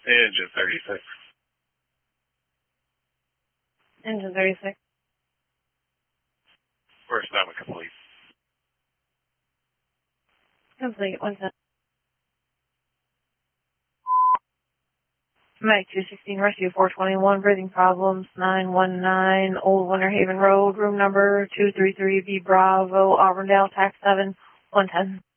Engine 36. Engine 36. First time complete. Complete. 110. Mike 216 Rescue 421, breathing problems, 919 Old Winter Haven Road, room number 233B Bravo, Auburndale, tax 7, 110.